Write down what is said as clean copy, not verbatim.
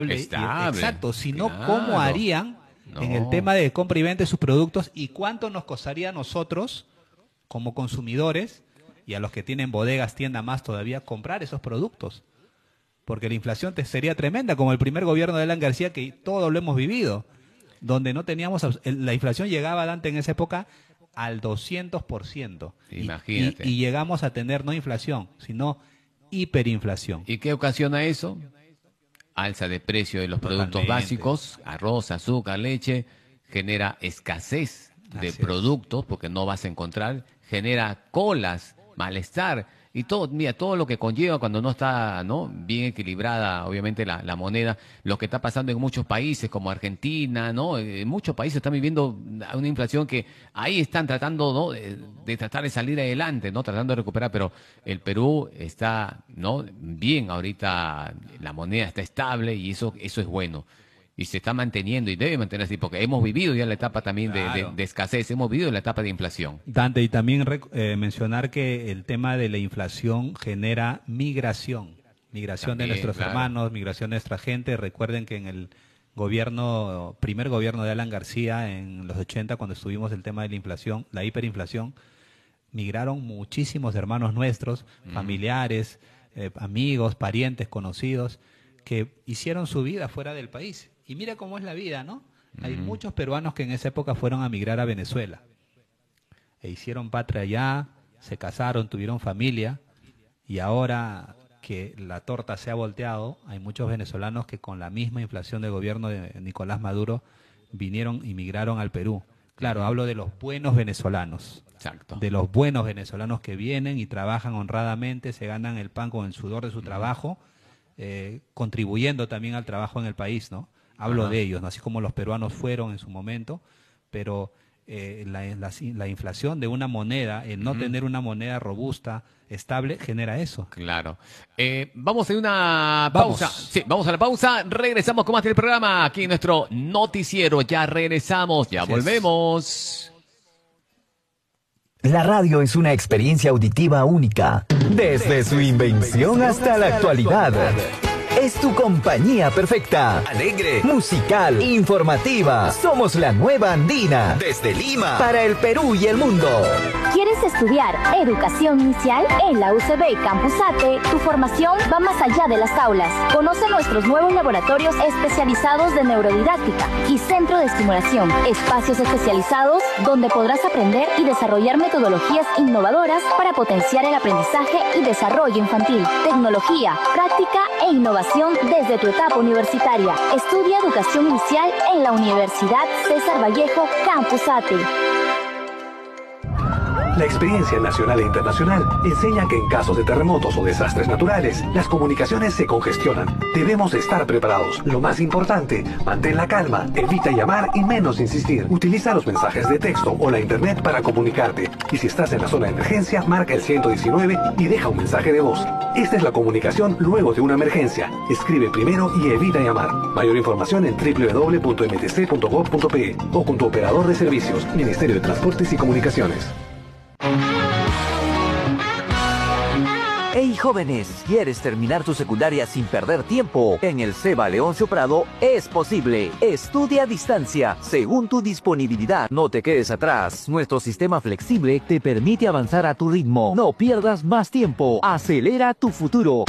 Estable. Exacto, si no, Claro. ¿cómo harían en el No. tema de compra y venta de sus productos y cuánto nos costaría a nosotros como consumidores y a los que tienen bodegas, tiendas más todavía, comprar esos productos? Porque la inflación sería tremenda, como el primer gobierno de Alan García, que todo lo hemos vivido, donde no teníamos, la inflación llegaba, Dante, en esa época al 200%. Imagínate. Y llegamos a tener no inflación, sino hiperinflación. ¿Y qué ocasiona eso? Alza de precio de los productos Totalmente. básicos, arroz, azúcar, leche, genera escasez de Así es. productos porque no vas a encontrar, genera colas, malestar y todo, mira, todo lo que conlleva cuando no está, ¿no?, bien equilibrada, obviamente, la moneda, lo que está pasando en muchos países como Argentina, ¿no? En muchos países están viviendo una inflación que ahí están tratando, ¿no?, de tratar de salir adelante, ¿no?, tratando de recuperar, pero el Perú está, ¿no?, bien ahorita, la moneda está estable y eso es bueno. Y se está manteniendo y debe mantenerse así, porque hemos vivido ya la etapa también Claro. de escasez, hemos vivido la etapa de inflación. Dante, y también mencionar que el tema de la inflación genera migración de También, nuestros claro. hermanos, migración de nuestra gente. Recuerden que en el primer gobierno de Alan García, en los 80, cuando estuvimos el tema de la inflación, la hiperinflación, migraron muchísimos hermanos nuestros, familiares, amigos, parientes, conocidos, que hicieron su vida fuera del país. Y mira cómo es la vida, ¿no? Hay muchos peruanos que en esa época fueron a migrar a Venezuela e hicieron patria allá, se casaron, tuvieron familia, y ahora que la torta se ha volteado, hay muchos venezolanos que con la misma inflación del gobierno de Nicolás Maduro vinieron y migraron al Perú. Claro, hablo de los buenos venezolanos. Exacto. De los buenos venezolanos que vienen y trabajan honradamente, se ganan el pan con el sudor de su trabajo, contribuyendo también al trabajo en el país, ¿no? Hablo Ajá. de ellos, ¿no? Así como los peruanos fueron en su momento, pero la inflación de una moneda, el no tener una moneda robusta, estable, genera eso. Claro. Vamos a ir a una Vamos. pausa. Sí, vamos a la pausa. Regresamos con más del programa aquí en nuestro noticiero. Ya regresamos, ya Así es. volvemos. La radio es una experiencia auditiva única, desde su invención hasta la actualidad. Es tu compañía perfecta. Alegre, musical, informativa. Somos la nueva Andina. Desde Lima. Para el Perú y el mundo. ¿Quieres estudiar educación inicial? En la UCB Campus ATE, tu formación va más allá de las aulas. Conoce nuestros nuevos laboratorios especializados de neurodidáctica y centro de estimulación. Espacios especializados donde podrás aprender y desarrollar metodologías innovadoras para potenciar el aprendizaje y desarrollo infantil. Tecnología, práctica e innovación desde tu etapa universitaria. Estudia educación inicial en la Universidad César Vallejo Campus ATE. La experiencia nacional e internacional enseña que en casos de terremotos o desastres naturales, las comunicaciones se congestionan. Debemos estar preparados. Lo más importante, mantén la calma, evita llamar y menos insistir. Utiliza los mensajes de texto o la internet para comunicarte. Y si estás en la zona de emergencia, marca el 119 y deja un mensaje de voz. Esta es la comunicación luego de una emergencia. Escribe primero y evita llamar. Mayor información en www.mtc.gov.pe o con tu operador de servicios, Ministerio de Transportes y Comunicaciones. Hey jóvenes, ¿quieres terminar tu secundaria sin perder tiempo? En el CEBA Leoncio Prado es posible. Estudia a distancia, según tu disponibilidad. No te quedes atrás. Nuestro sistema flexible te permite avanzar a tu ritmo. No pierdas más tiempo. Acelera tu futuro.